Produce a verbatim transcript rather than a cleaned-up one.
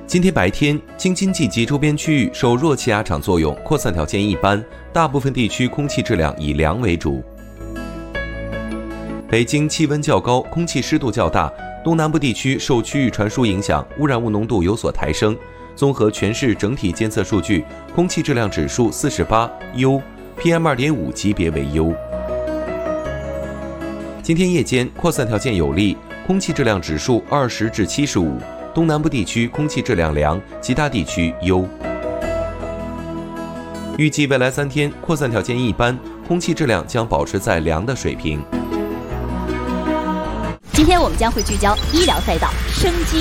今天白天，京津冀及周边区域受弱气压场作用，扩散条件一般，大部分地区空气质量以良为主。北京气温较高，空气湿度较大，东南部地区受区域传输影响，污染物浓度有所抬升。综合全市整体监测数据，空气质量指数四十八，优 ，P M 二点五 级别为优。今天夜间扩散条件有利，空气质量指数二十至七十五。东南部地区空气质量良，其他地区优。预计未来三天扩散条件一般，空气质量将保持在良的水平。 今天我们将会聚焦医疗赛道、生机。